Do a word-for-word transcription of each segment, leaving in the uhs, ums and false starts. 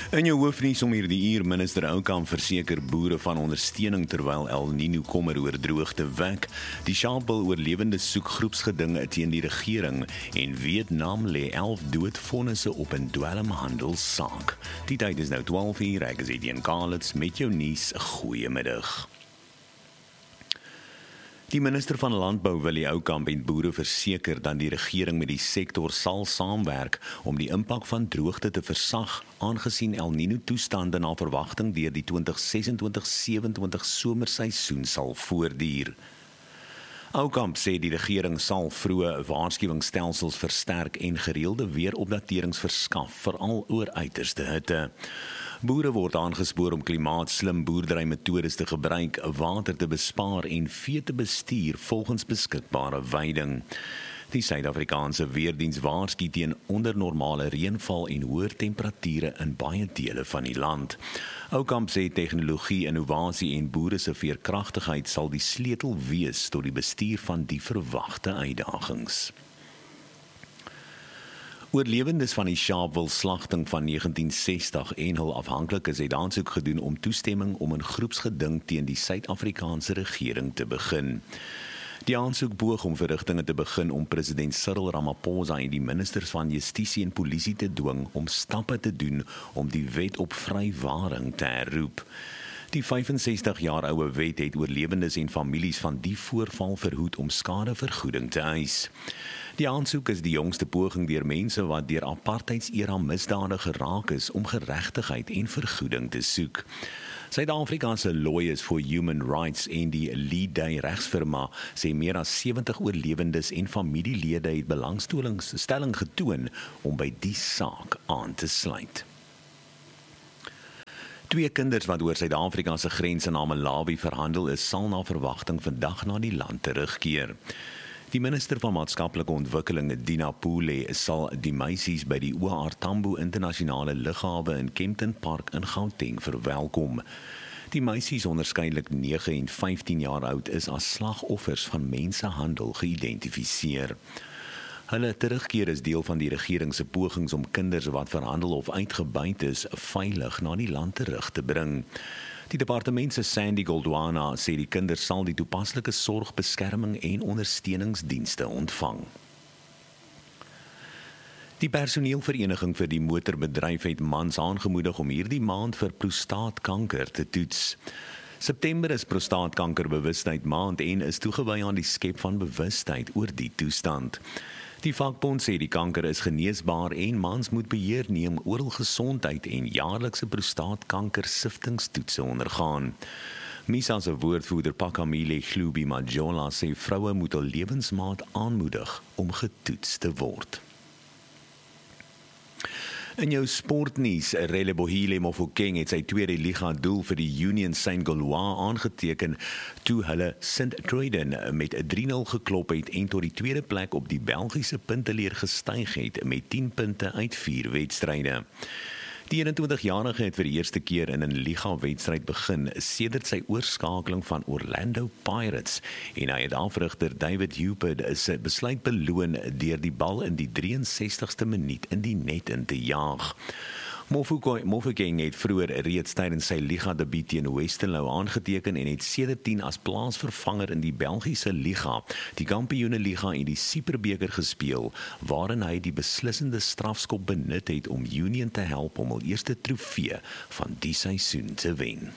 In jou hoofnuus om hierdie uur, minister Oukamp verseker boere van ondersteuning terwyl El Niño kommer oor droogte wek. Die Sharpeville oorlewende soek groepsgedinge teen die regering en Vietnam lê elf doodvonnisse op 'n dwelmhandelssaak. Die tyd is nou twaalf uur, ek is Etienne Karlitz met jou nuus. Goeiemiddag. Die minister van Landbou, Willie Oukamp, het boere verseker dat die regering met die sektor sal saamwerk om die impak van droogte te versag, aangesien El Niño toestande na verwagting deur die twintig sesentwintig sewenentwintig somerseisoen sal voortduur. Oukamp sê die regering sal vroeë waarskuwingsstelsels versterk en gereelde weeropdaterings verskaf, veral oor uiterste hitte. Boere word aangespoor om klimaatslim boerderymetodes te gebruik, water te bespaar en vee te bestuur volgens beskikbare veiding. Die Suid-Afrikaanse Weerdiens waarsku teen ondernormale reënval en hoër temperature in baie dele van die land. Oukamp sê tegnologie, innovasie en boere se veerkragtigheid sal die sleutel wees tot die bestuur van die verwagte uitdagings. Oorlewendes van die Sharpeville slagting van negentien sestig en hul afhanklikes het aansoek gedoen om toestemming om 'n groepsgeding teen die Suid-Afrikaanse regering te begin. Die aansoek boog om verrigtinge te begin om president Cyril Ramaphosa en die ministers van Justisie en Polisie te dwing om stappe te doen om die wet op vrywaring te herroep. Die vyfensestig jaar oue wet het oorlewendes en families van die voorval verhoed om skadevergoeding te eis. Die aansoek is die jongste poging deur mense wat deur apartheidsera misdade geraak is om geregtigheid en vergoeding te soek. Suid-Afrika se Lawyers for Human Rights en die Lead Day regsfirma sê meer as sewentig oorlewendes en familielede het belangstelling getoon om by die saak aan te sluit. Twee kinders wat oor Suid-Afrika se grense na Malawi verhandel is, sal na verwagting vandag na die land terugkeer. Die minister van maatskaplike ontwikkeling, Dina Pule, sal die meisies by die O R Tambo internasionale lughawe in Kempton Park in Gauteng verwelkom. Die meisies, onderskeidelik nege en vyftien jaar oud, is as slagoffers van mensenhandel geïdentifiseer. Hulle terugkeer is deel van die regering se pogings om kinders wat verhandel of uitgebuit is, veilig na die land terug te bring. Die departement se Sandy Goldwana sê die kinders sal die toepaslike sorg, beskerming en ondersteuningsdienste ontvang. Die personeelvereniging vir die motorbedryf het mans aangemoedig om hierdie maand vir prostaatkanker te toets. September is prostaatkankerbewustheid maand en is toegewy aan die skep van bewustheid oor die toestand. Die vakbond sê die kanker is geneesbaar en mans moet beheer neem oor hul gesondheid en jaarlikse prostaatkanker siftingstoetse ondergaan. MISA se woordvoerder Pakamile Hlubi Majola sê vroue moet hul lewensmaat aanmoedig om getoets te word. In jou sportnuus, Relebohile Mofokeng het sy tweede liga doel vir die Union Saint-Galois aangeteken toe hulle Sint-Truiden met drie nul geklop het en tot die tweede plek op die Belgiese punteleer gestyg het met tien punte uit vier wedstryde. Die eenentwintigjarige het vir die eerste keer in 'n liga-wedstryd begin sedert sy oorskakeling van Orlando Pirates en hy het afrigter David Hupert se besluit beloon deur die bal in die drie en sestigste minuut in die net in te jaag. Mofokeng het vroeër reeds tydens sy liga-debuut teen Westerlo aangeteken en het sedertdien as plaasvervanger in die Belgiese liga, die Kampioenenliga en die Superbeker gespeel, waarin hy die beslissende strafskop benut het om Union te help om hul eerste trofee van die seisoen te wen.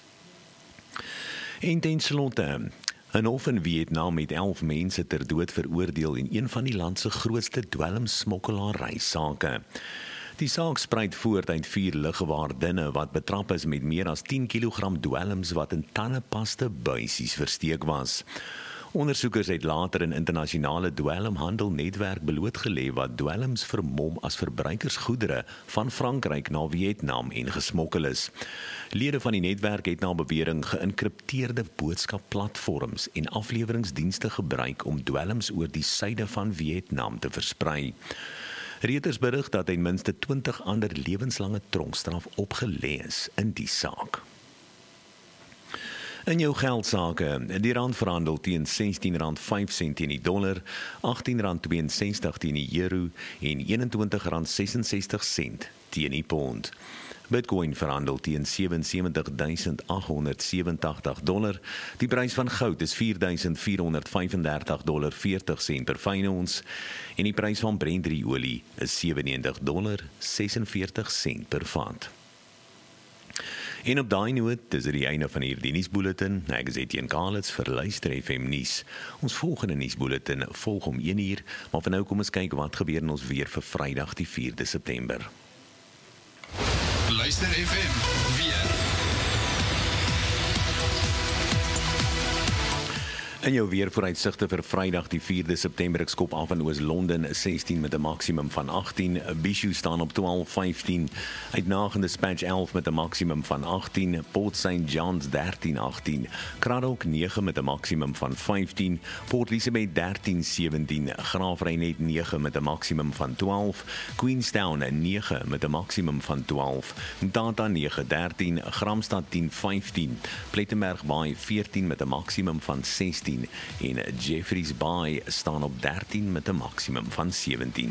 En ten slotte, 'n hof in Vietnam het elf mense ter dood veroordeel in een van die land se grootste dwelmsmokkelary-sake. Die saak spruit voort uit vier liggewaardinne wat betrap is met meer as tien kilogram dwelms wat in tandepaste buisies versteek was. Ondersoekers het later 'n internasionale dwelmhandelnetwerk blootgelê wat dwelms vermom as verbruikersgoedere van Frankryk na Vietnam en gesmokkel is. Lede van die netwerk het na bewering geïnkripteerde boodskapplatforms en afleweringsdienste gebruik om dwelms oor die suide van Vietnam te versprei. Reuters berig dat ten minste twintig ander lewenslange tronkstraf opgelê is in die saak. In jou geldsaake, die rand verhandel teen sestien rand vyf sent teen die dollar, agttien rand twee en sestig teen die euro en eenentwintig rand ses en sestig sent teen die pond. Bitcoin verhandel teen sewe sewe duisend agt honderd vyf agt dollar. Die prys van goud is vier duisend vier honderd vyf en dertig dollar veertig sent per fyn ons en die prys van Brent olie is sewe en negentig dollar ses en veertig sent per vat. En op daai noot, dis die einde van hierdie nuusbulletin. Ek is Etienne Kalitz vir Luister F M nuus. Ons volgende nuusbulletin volg om een uur, maar vir nou kom ons kyk wat gebeur in ons weer vir Vrydag die vierde September. Luister F M, weer. In jou weervooruitsigte vir Vrydag die vierde September, ek skop af in Oos-London sestien met 'n maksimum van agttien, Bishu staan op twaalf vyftien, Uitnagende Dispatch elf met 'n maksimum van agttien, Port Saint John's dertien agttien, Craddock nege met 'n maksimum van vyftien, Port Elizabeth dertien sewentien, Graafrenet nege met 'n maksimum van twaalf, Queenstown nege met 'n maksimum van twaalf, Mthatha nege dertien, Gramstad tien vyftien, Plettenberg Bay veertien met 'n maksimum van sestien en Jeffreys Bay staan op dertien met 'n maksimum van sewentien.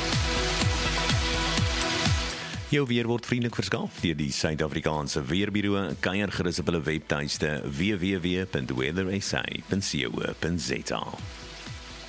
Jou weer word vriendelik verskaf deur die Suid-Afrikaanse Weerbureau. Kuier gerus op hulle webtuiste w w w punt weather s a punt co punt za.